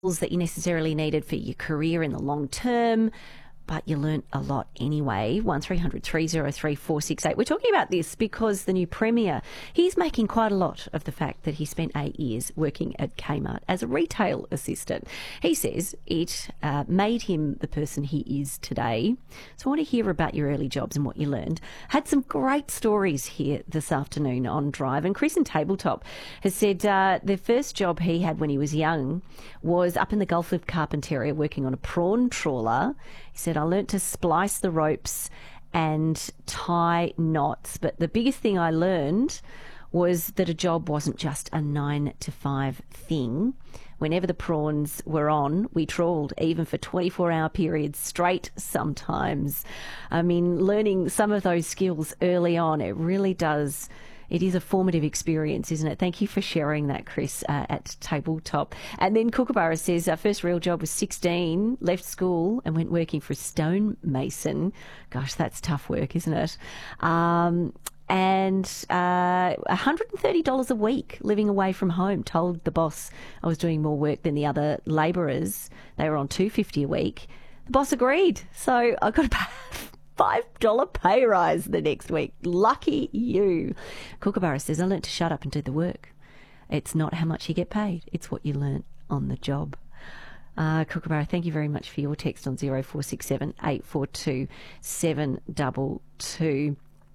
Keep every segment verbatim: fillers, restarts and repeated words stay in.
that you necessarily needed for your career in the long term, but you learnt a lot anyway. one three hundred three oh three four six eight. We're talking about this because the new Premier, he's making quite a lot of the fact that he spent eight years working at Kmart as a retail assistant. He says it uh, made him the person he is today. So I want to hear about your early jobs and what you learned. Had some great stories here this afternoon on Drive. And Chris in Tabletop has said uh, the first job he had when he was young was up in the Gulf of Carpentaria working on a prawn trawler. He said, I learnt to splice the ropes and tie knots. But the biggest thing I learned was that a job wasn't just a nine to five thing. Whenever the prawns were on, we trawled, even for twenty-four hour periods straight sometimes. I mean, learning some of those skills early on, it really does... It is a formative experience, isn't it? Thank you for sharing that, Chris, uh, at Tabletop. And then Kookaburra says, our first real job was sixteen, left school and went working for a stonemason. Gosh, that's tough work, isn't it? Um, and uh, one hundred thirty dollars a week living away from home. Told the boss I was doing more work than the other labourers. They were on two hundred fifty dollars a week. The boss agreed. So I got to pay five dollars pay rise the next week. Lucky you. Kookaburra says, I learnt to shut up and do the work. It's not how much you get paid. It's what you learnt on the job. Uh, Kookaburra, thank you very much for your text on zero four six seven eight four two seven two two.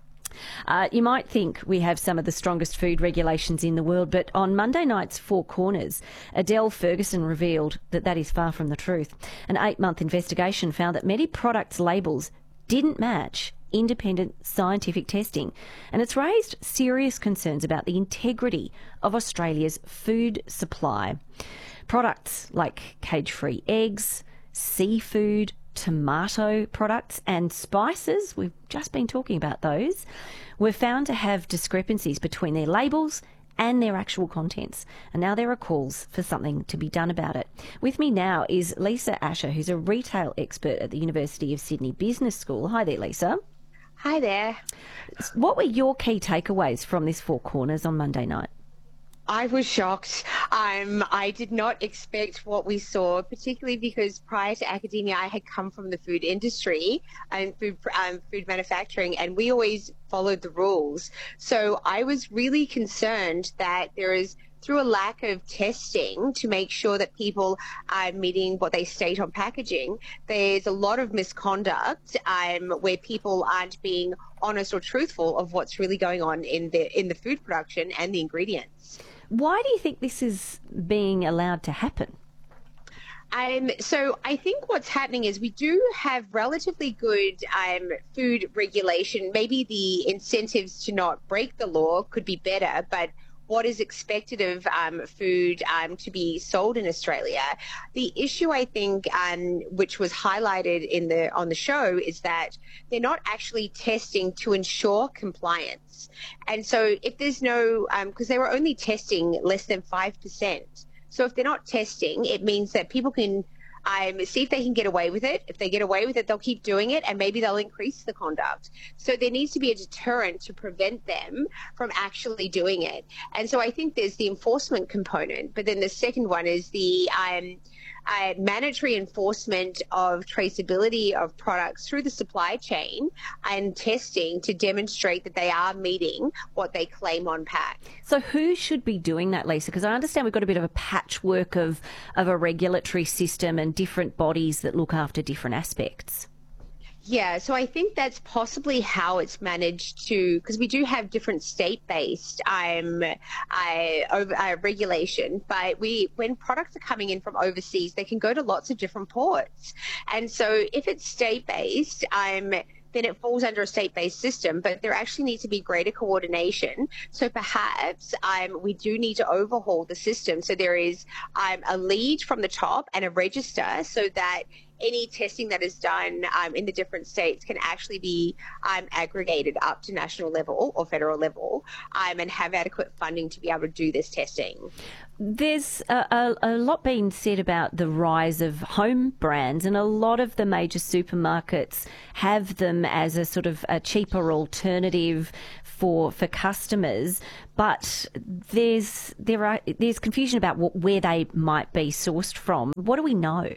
Uh, you might think we have some of the strongest food regulations in the world, but on Monday night's Four Corners, Adele Ferguson revealed that that is far from the truth. An eight-month investigation found that many products' labels didn't match independent scientific testing, and it's raised serious concerns about the integrity of Australia's food supply. Products like cage-free eggs, seafood, tomato products and spices, we've just been talking about those, were found to have discrepancies between their labels and their actual contents. And now there are calls for something to be done about it. With me now is Lisa Asher, who's a retail expert at the University of Sydney Business School. Hi there, Lisa. Hi there. What were your key takeaways from this Four Corners on Monday night? I was shocked. Um, I did not expect what we saw, particularly because prior to academia, I had come from the food industry and food, um, food manufacturing, and we always followed the rules. So I was really concerned that there is, through a lack of testing to make sure that people are meeting what they state on packaging, there's a lot of misconduct um, where people aren't being honest or truthful of what's really going on in the in the food production and the ingredients. Why do you think this is being allowed to happen? Um, so I think what's happening is we do have relatively good um, food regulation. Maybe the incentives to not break the law could be better, but what is expected of um, food um, to be sold in Australia. The issue, I think, um, which was highlighted in the on the show, is that they're not actually testing to ensure compliance. And so if there's no, because um, they were only testing less than five percent. So if they're not testing, it means that people can Um, see if they can get away with it. If they get away with it, they'll keep doing it, and maybe they'll increase the conduct. So there needs to be a deterrent to prevent them from actually doing it. And so I think there's the enforcement component, but then the second one is the um, uh, mandatory enforcement of traceability of products through the supply chain and testing to demonstrate that they are meeting what they claim on pack. So who should be doing that, Lisa? Because I understand we've got a bit of a patchwork of, of a regulatory system and different bodies that look after different aspects. Yeah, so I think that's possibly how it's managed to, because we do have different state-based um, uh, over, uh, regulation, but we, when products are coming in from overseas, they can go to lots of different ports. And so if it's state-based, um, then it falls under a state-based system, but there actually needs to be greater coordination. So perhaps um, we do need to overhaul the system so there is um, a lead from the top and a register so that any testing that is done um, in the different states can actually be um, aggregated up to national level or federal level um, and have adequate funding to be able to do this testing. There's a, a, a lot being said about the rise of home brands, and a lot of the major supermarkets have them as a sort of a cheaper alternative for for customers. But there's there are there's confusion about what, where they might be sourced from. What do we know?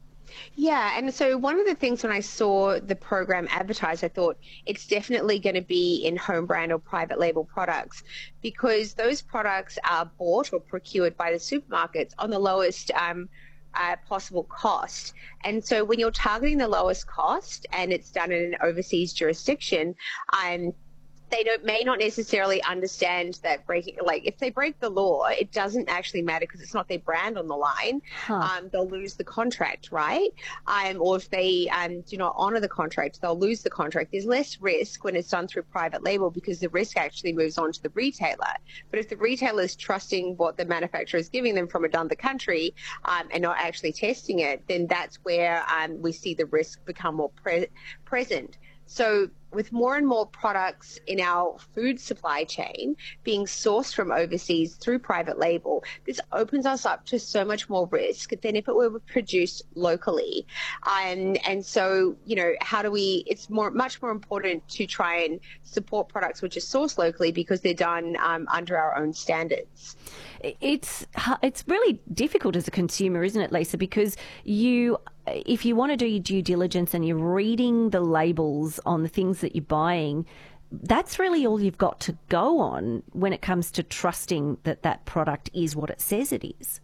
Yeah, and so one of the things when I saw the program advertised, I thought it's definitely going to be in home brand or private label products, because those products are bought or procured by the supermarkets on the lowest um, uh, possible cost. And so when you're targeting the lowest cost and it's done in an overseas jurisdiction, um, they don't, may not necessarily understand that breaking, like if they break the law, it doesn't actually matter because it's not their brand on the line. Huh. Um, they'll lose the contract, right? Um, or if they um, do not honor the contract, they'll lose the contract. There's less risk when it's done through private label because the risk actually moves on to the retailer. But if the retailer is trusting what the manufacturer is giving them from another country um, and not actually testing it, then that's where um, we see the risk become more pre- present. So with more and more products in our food supply chain being sourced from overseas through private label, this opens us up to so much more risk than if it were produced locally. Um, and so, you know, how do we, it's more, much more important to try and support products which are sourced locally because they're done um, under our own standards. It's it's really difficult as a consumer, isn't it, Lisa? Because you, if you want to do your due diligence and you're reading the labels on the things that you're buying, that's really all you've got to go on when it comes to trusting that that product is what it says it is.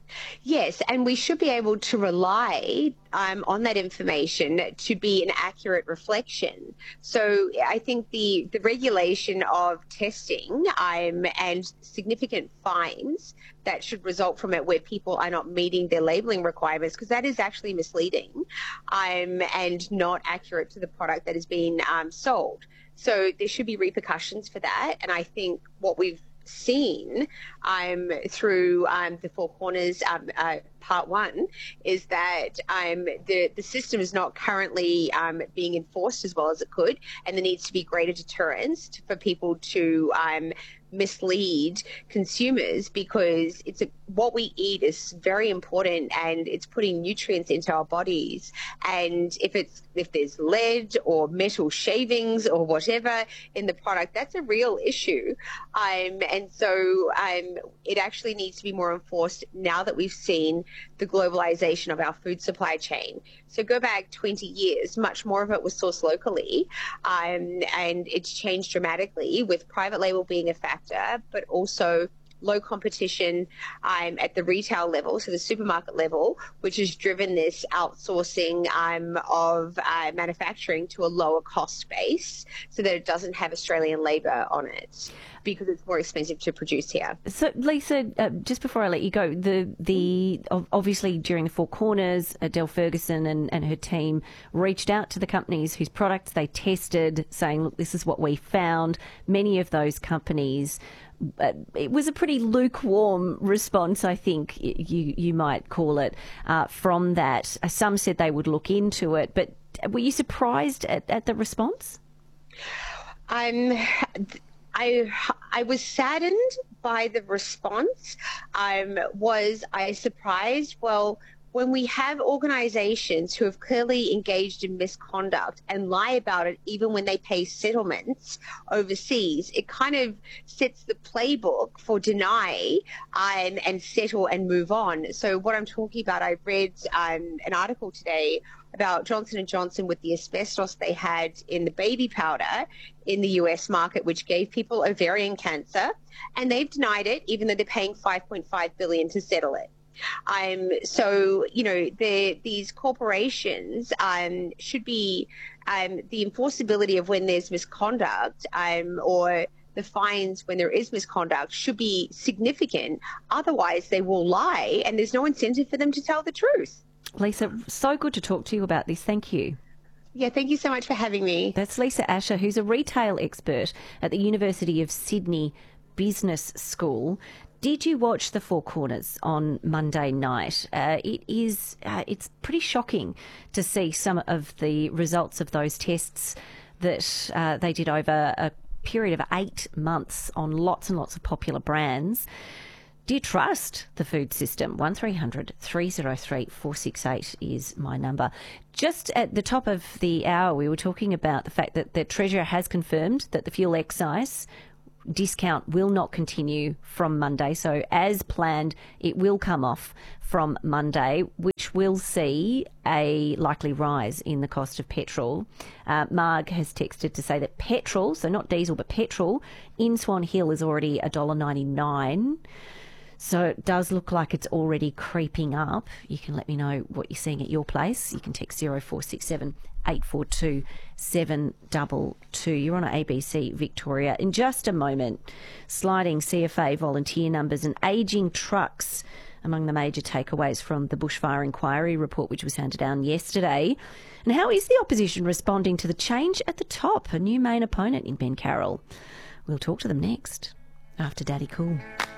Yes, and we should be able to rely um, on that information to be an accurate reflection. So I think the, the regulation of testing um, and significant fines that should result from it where people are not meeting their labeling requirements, because that is actually misleading um, and not accurate to the product that is being um, sold. So there should be repercussions for that. And I think what we've seen um, through um, the Four Corners um, uh, part one is that um, the, the system is not currently um, being enforced as well as it could, and there needs to be greater deterrence to, for people to um, mislead consumers, because it's a, what we eat is very important and it's putting nutrients into our bodies. And if it's if there's lead or metal shavings or whatever in the product, that's a real issue. Um, and so um, it actually needs to be more enforced now that we've seen the globalization of our food supply chain. So go back twenty years, much more of it was sourced locally, um, and it's changed dramatically with private label being a factor, but also low competition um, at the retail level, so the supermarket level, which has driven this outsourcing um, of uh, manufacturing to a lower cost base so that it doesn't have Australian labour on it, because it's more expensive to produce here. So, Lisa, uh, just before I let you go, the the obviously during the Four Corners, Adele Ferguson and, and her team reached out to the companies whose products they tested, saying, look, this is what we found. Many of those companies, uh, it was a pretty lukewarm response, I think you, you might call it, uh, from that. Some said they would look into it, but were you surprised at, at the response? Um. I I was saddened by the response. Um, was I surprised? Well, when we have organizations who have clearly engaged in misconduct and lie about it even when they pay settlements overseas, it kind of sets the playbook for deny um, and settle and move on. So what I'm talking about, I read um, an article today about Johnson and Johnson with the asbestos they had in the baby powder in the U S market, which gave people ovarian cancer, and they've denied it even though they're paying five point five billion dollars to settle it. Um, so, you know, the, these corporations um, should be um, the enforceability of when there's misconduct um, or the fines when there is misconduct should be significant. Otherwise, they will lie and there's no incentive for them to tell the truth. Lisa, so good to talk to you about this. Thank you. Yeah, thank you so much for having me. That's Lisa Asher, who's a retail expert at the University of Sydney Business School. Did you watch the Four Corners on Monday night? Uh, it is, uh, it's pretty shocking to see some of the results of those tests that uh, they did over a period of eight months on lots and lots of popular brands. Do you trust the food system? one three hundred three oh three four six eight is my number. Just at the top of the hour, we were talking about the fact that the Treasurer has confirmed that the fuel excise discount will not continue from Monday. So as planned, it will come off from Monday, which will see a likely rise in the cost of petrol. Uh, Marg has texted to say that petrol, so not diesel, but petrol in Swan Hill is already one dollar ninety-nine. So it does look like it's already creeping up. You can let me know what you're seeing at your place. You can text zero four six seven eight four two seven two two. You're on A B C Victoria. In just a moment, sliding C F A volunteer numbers and ageing trucks among the major takeaways from the bushfire inquiry report, which was handed down yesterday. And how is the opposition responding to the change at the top? A new main opponent in Ben Carroll. We'll talk to them next, after Daddy Cool.